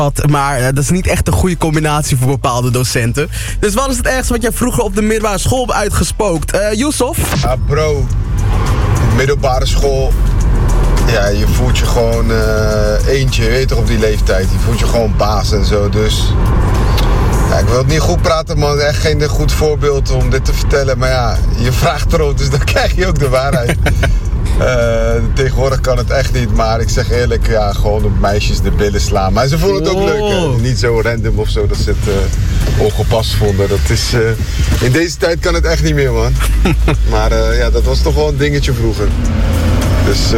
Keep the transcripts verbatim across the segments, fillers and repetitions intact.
had, maar uh, dat is niet echt een goede combinatie voor bepaalde docenten. Dus wat is het ergste wat jij vroeger op de middelbare school hebt uitgespookt? Uh, Yusuf? Ah bro, middelbare school, ja, je voelt je gewoon uh, eentje, je weet toch, op die leeftijd. Je voelt je gewoon baas en zo, dus... Ja, ik wil het niet goed praten, man. Echt geen goed voorbeeld om dit te vertellen. Maar ja, je vraagt erom, dus dan krijg je ook de waarheid. uh, tegenwoordig kan het echt niet, maar ik zeg eerlijk, ja, gewoon op meisjes de billen slaan. Maar ze voelen het ook leuk, hè. Niet zo random of zo, dat ze het uh, ongepast vonden. Dat is, uh, in deze tijd kan het echt niet meer, man. Maar uh, ja, dat was toch wel een dingetje vroeger. Dus... Uh,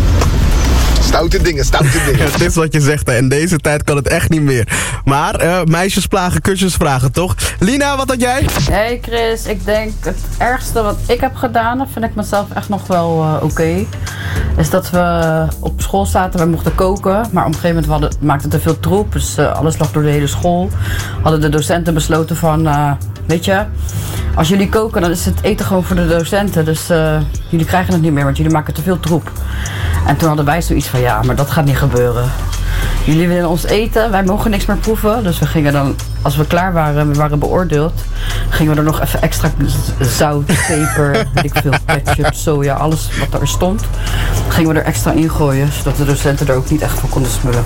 Stoute dingen, stoute dingen. Het is wat je zegt, hè. In deze tijd kan het echt niet meer. Maar uh, meisjes plagen, kusjes vragen, toch? Lina, wat had jij? Hey Chris, ik denk het ergste wat ik heb gedaan, dat vind ik mezelf echt nog wel uh, oké. Okay, is dat we op school zaten, wij mochten koken. Maar op een gegeven moment hadden, maakte het te veel troep. Dus uh, alles lag door de hele school. Hadden de docenten besloten van, uh, weet je... Als jullie koken, dan is het eten gewoon voor de docenten. Dus uh, jullie krijgen het niet meer, want jullie maken te veel troep. En toen hadden wij zoiets van, ja, maar dat gaat niet gebeuren. Jullie willen ons eten, wij mogen niks meer proeven. Dus we gingen dan, als we klaar waren, we waren beoordeeld... gingen we er nog even extra zout, peper, weet ik veel, ketchup, soja, alles wat er stond... gingen we er extra in gooien, zodat de docenten er ook niet echt van konden smullen.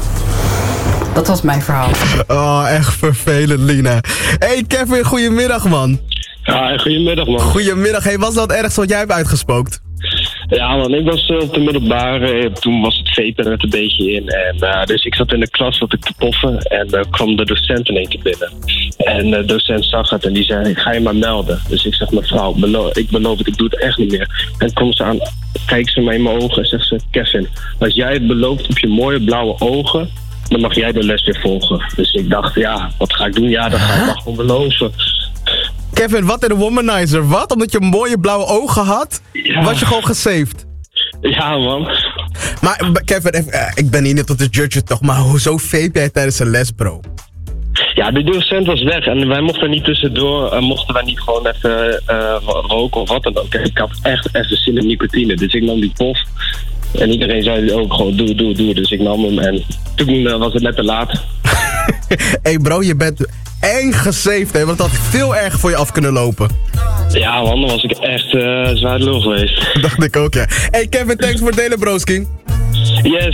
Dat was mijn verhaal. Oh, echt vervelend, Lina. Hey Kevin, goedemiddag, man. Ja, goedemiddag, man. Goedemiddag. Hey, wat is nou het ergste wat jij hebt uitgespookt? Ja, man, ik was uh, op de middelbare. Toen was het vapen er net een beetje in. En, uh, dus ik zat in de klas wat ik te poffen. En uh, kwam de docent in één keer binnen. En de docent zag het en die zei, ga je maar melden. Dus ik zeg, mevrouw, belo- ik beloof het, ik doe het echt niet meer. En komt ze aan, kijkt ze mij in mijn ogen en zegt ze, Kevin, als jij het belooft op je mooie blauwe ogen... dan mag jij de les weer volgen. Dus ik dacht, ja, wat ga ik doen? Ja, dat ga ik maar gewoon beloven. Kevin, wat een womanizer. Wat? Omdat je mooie blauwe ogen had, ja. Was je gewoon gesaved? Ja, man. Maar Kevin, even, uh, ik ben hier niet tot de judge toch, maar hoezo vape jij tijdens een les, bro? Ja, de docent was weg en wij mochten niet tussendoor, uh, mochten wij niet gewoon even uh, roken of wat dan ook. Ik had echt even zin in nicotine, dus ik nam die pof. En iedereen zei ook gewoon, doe, doe, doe. Dus ik nam hem en toen uh, was het net te laat. Hey bro, je bent eng gesaved, hè? Want dat had veel erger voor je af kunnen lopen. Ja man, dan was ik echt uh, zwaar lul geweest. Dacht ik ook, ja. Hey Kevin, thanks voor het delen, broski. Yes.